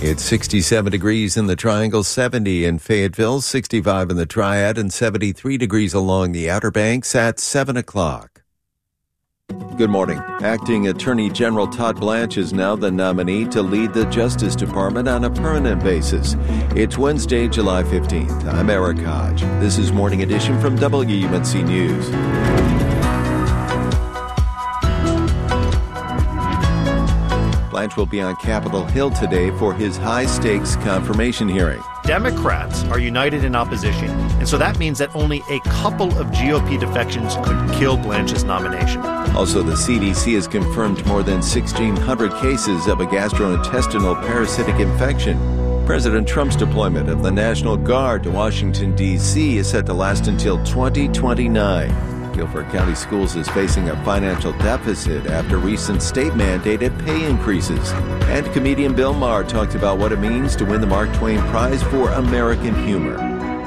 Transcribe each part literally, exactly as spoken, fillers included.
It's sixty-seven degrees in the Triangle, seventy in Fayetteville, sixty-five in the Triad, and seventy-three degrees along the Outer Banks at seven o'clock. Good morning. Acting Attorney General Todd Blanche is now the nominee to lead the Justice Department on a permanent basis. It's Wednesday, July fifteenth. I'm Eric Hodge. This is Morning Edition from W U N C News. Blanche will be on Capitol Hill today for his high-stakes confirmation hearing. Democrats are united in opposition, and so that means that only a couple of G O P defections could kill Blanche's nomination. Also, the C D C has confirmed more than sixteen hundred cases of a gastrointestinal parasitic infection. President Trump's deployment of the National Guard to Washington, D C is set to last until twenty twenty-nine. Guilford County Schools is facing a financial deficit after recent state-mandated pay increases. And comedian Bill Maher talked about what it means to win the Mark Twain Prize for American Humor.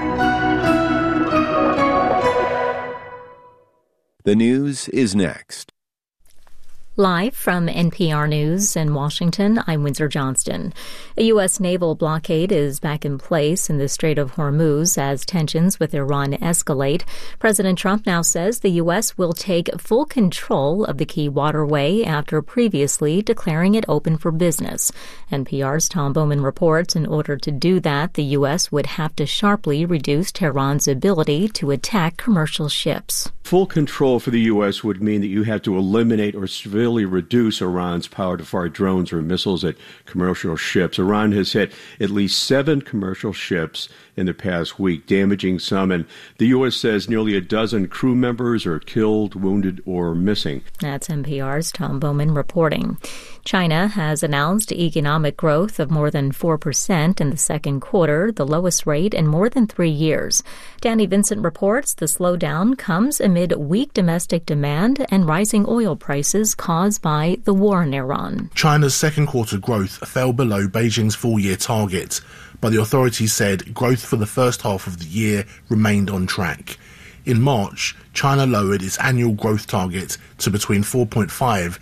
The news is next. Live from N P R News in Washington, I'm Windsor Johnston. A U S naval blockade is back in place in the Strait of Hormuz as tensions with Iran escalate. President Trump now says the U S will take full control of the key waterway after previously declaring it open for business. N P R's Tom Bowman reports in order to do that, the U S would have to sharply reduce Tehran's ability to attack commercial ships. Full control for the U S would mean that you had to eliminate or severely reduce Iran's power to fire drones or missiles at commercial ships. Iran has hit at least seven commercial ships in the past week, damaging some, and the U S says nearly a dozen crew members are killed, wounded, or missing. That's N P R's Tom Bowman reporting. China has announced economic growth of more than four percent in the second quarter, the lowest rate in more than three years. Danny Vincent reports the slowdown comes amid weak domestic demand and rising oil prices caused by the war in Iran. China's second quarter growth fell below Beijing's full-year target, but the authorities said growth for the first half of the year remained on track. In March, China lowered its annual growth target to between four point five